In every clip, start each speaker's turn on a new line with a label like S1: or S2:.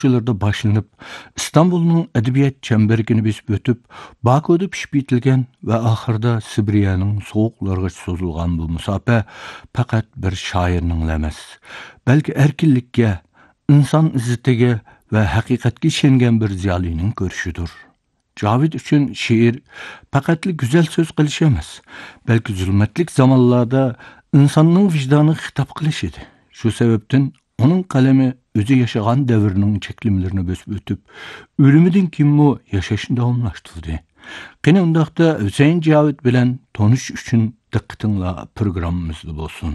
S1: yıllarda başlanıp İstanbul'un edebiyat çemberigini besip ötüp Baku'da pişip yetilgen ve ahırda Sibiriya'nın soğuklarga sozulgan bu musafe fakat bir şairning emas, belki erkinlikке, insan izzetiga ve hakikatga işengen bir ziyalinin görüşüdür. Cavit üçün şiir fakatli güzel söz qilish emas, belki zulmetlik zamanlarda insanның vicdanı hitap qilish edi. Şu sebepten onun kalemi özü yaşagan devrinin çeklimlerini besip ötüp, ölümüdün kimmo yaşaşını davamlaştırdı. Qine undaqda Hüseyin Cavit bilen tonuş üçün diqqatingla programımızda bolsun.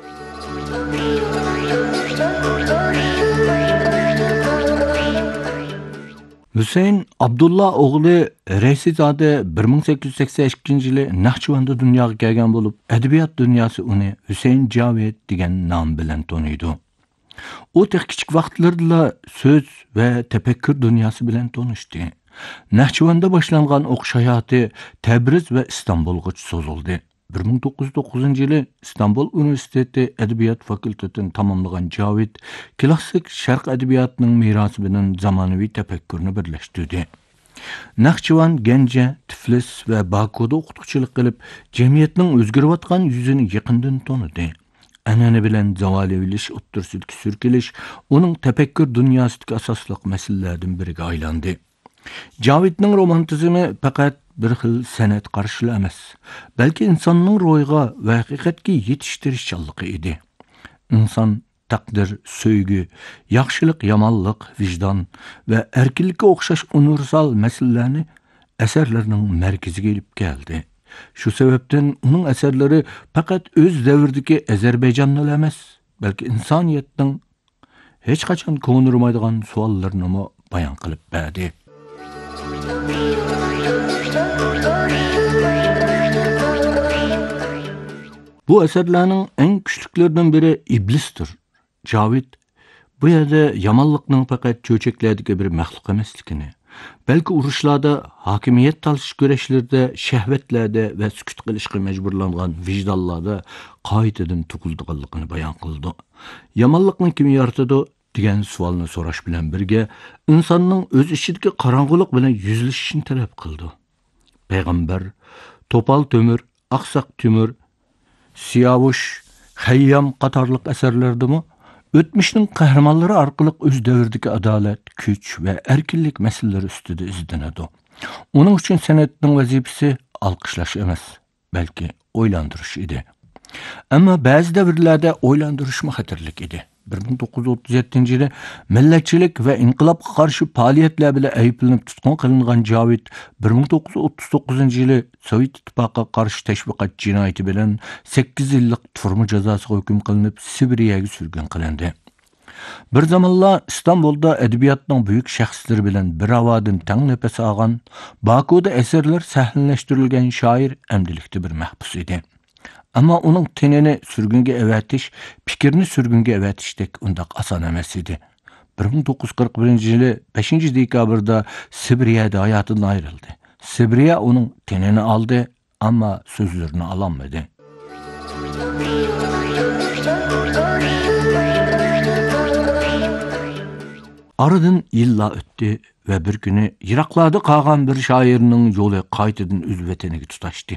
S1: Hüseyin Abdullah oğlu Reysizade 1882-yılı Nahçıvan'da dünyaya gelgen bulup, edebiyat dünyası onu Hüseyin Cavit degen nam bilen tanıydı. O tek küçük vaxtlarda söz ve tefekkür dünyası bilen tanıştı. Nahçıvan'da başlangan okuş hayatı Tebriz ve İstanbul'a sozuldu. 1909 yılı İstanbul Üniversitesi Edebiyat Fakültetini tamamlagan Cavit, klasik şark edebiyatının mirası bilen zamanıvi tefekkürünü birleştirdi. Nahçıvan, Gence, Tiflis ve Baku'da okutukçılık kılıp, cemiyetinin özgürüvatkan yüzünü yakından tanıdı. Anane bilen zavaleviliş, ottursülki sürkiliş, onun tefekkür dünyasındaki asaslık meselelerden biriga aylandı. Cavit'nin romantizmi fakat bir xil senet qarşılı emas, belki insanның royga ve hakikatki yetiştirişçallığı idi. İnsan takdir, söygü, yaxşılık, yamanlık, vicdan ve erkinlikке okşaş universal meselelerini eserlerinin merkezi gelip geldi. Şu sebepten onun eserleri fakat öz devirdeki Azerbaycanlı emas, belki insaniyetning hiç kaçan ko'nurmaydigan suallarını mı bayan kılıp berdi. Bu eserlerinin en küçüklerinden biri İblis'tir. Cavit, bu yerde yamanlıkның fakat çöçeklerdeki bir məxluq emasligini, belki uruşlarda, hakimiyet talışış göreşlerde, şehvetlerde ve sükut qilishga mecburlangan vicdanlarda qaytadan tug'ildiganligini bayan qildi. Yamanlıkni kim yaratıdı degan savolni so'rash bilan birga insonning o'z ichidagi qorong'ulik bilan yuzlashishni talab qildi. Payg'ambar, Topal Tömür, Aqsaq Tümür, Siyavuş, Hayyam qatorliq eserlerdimi o'tmishning qahramonlari orqali o'z davridagi adolat, kuch va erkinlik masalaları ustida izlanadi. Uning uchun san'atning vazifasi alqishlash emas, balki o'ylantirish edi. Ammo ba'zi davrlarda o'ylantirishmi xatarlik edi. 1937 yılı milletçilik ve inqilabga qarşı faaliyetler bile ayıplanıp tutqun qilingan Cavit 1939 yılı Sovet İttifaqqa qarşı teşviqat cinayeti bilen 8 yıllık turma cezası hüküm kılınıp Sibiriyaga sürgün qilindi. Bir zamanlar İstanbul'da edebiyatның büyük şəxsləri bilen bir avadın tang nefes algan, Baku'da eserler sahneleştirilgen şair emdilikte bir mahbus idi. Ama onun tenini sürgünge evetiş, fikrini sürgünge evetiştek undaq asan emas idi. 1941 yılı 5. dekabrda Sibiriyada hayatından ayrıldı. Sibiriya onun tenini aldı ama sözlerini alamadı. Aradan yıllar öttü ve bir günü Iraklarda qalgan bir şairinin yolu qaytadan öz vataniga tutaştı.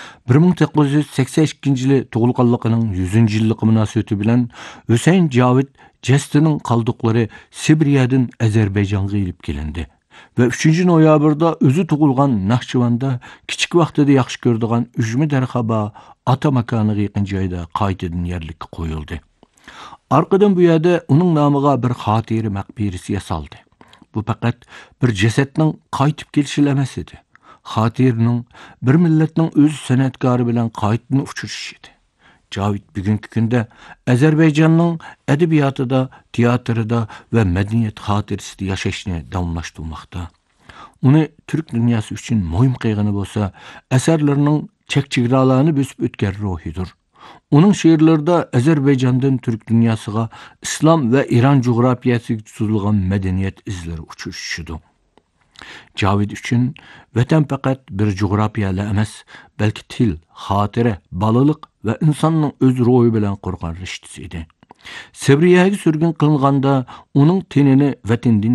S1: 1982 yılı tug'ilganligining 100. yıllık münasebeti bilen Hüseyin Cavit Jestinin kaldıkları Sibiriyadan Azerbaycan'a gelip gelindi. Ve 3. noyabrda özü tug'ilgan Nahçıvan'da kichik vaqtida yaxshi ko'rdigan Ujmi Darxaba ata makoniga yaqin joyda qaytadan yerlikka qo'yildi. Arkadan bu yerde onun namıga bir xatiri maqbirisi yasaldı. Bu fakat bir cesetning qaytib kelishi emas edi. Xatirning bir milletning öz san'atgori bilan qaytini uçuruş edi. Cavit bugünkü günde Azerbaycanның edebiyatida, tiyatrida ve medeniyet xatirisida yaşashni davomlashtirmoqda. Uni Türk dünyası üçün muhim qilgani bolsa, eserlerinin chek-chegaralarini bosib o'tgan ruhidir. Onun şiirlerinde Azerbaycan'dan Türk dünyasıga İslam ve İran coğrafiyasıga tuzulgan medeniyet izleri uçuşudu. Cavit üçün vatan fakat bir coğrafiyala emas, belki til, xatire, balılık ve insanın öz ruhu bilen qurgan rishtisi idi. Sibiriyaga sürgün qılınğanda onun tenini vatandan